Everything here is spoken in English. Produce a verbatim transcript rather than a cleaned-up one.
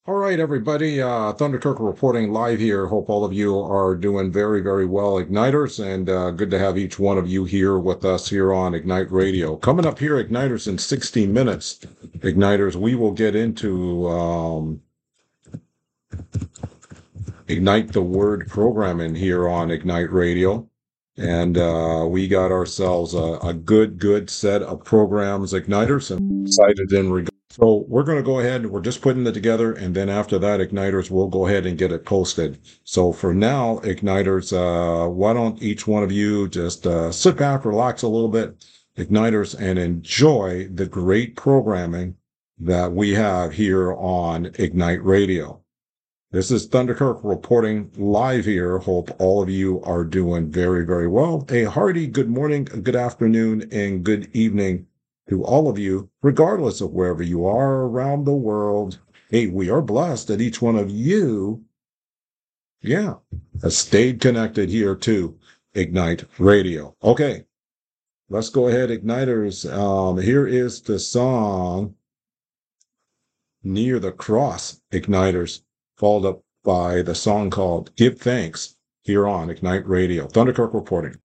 All right, everybody. Uh, Thunderkirk reporting live here. Hope all of you are doing very, very well, Igniters, and uh, good to have each one of you here with us here on Ignite Radio. Coming up here, Igniters, in sixty minutes, Igniters, we will get into um, Ignite the Word programming here on Ignite Radio. And uh, we got ourselves a, a good, good set of programs, Igniters, and excited in regard. So we're going to go ahead. We're just putting it together, and then after that, Igniters, we'll go ahead and get it posted. So for now, Igniters, uh, why don't each one of you just uh, sit back, relax a little bit, Igniters, and enjoy the great programming that we have here on Ignite Radio. This is Thunderkirk reporting live here. Hope all of you are doing very, very well. A hearty good morning, good afternoon, and good evening to all of you, regardless of wherever you are around the world. Hey, we are blessed that each one of you, yeah, has stayed connected here to Ignite Radio. Okay, let's go ahead, Igniters. Um, here is the song Near the Cross, Igniters, followed up by the song called Give Thanks here on Ignite Radio. Thunderkirk reporting.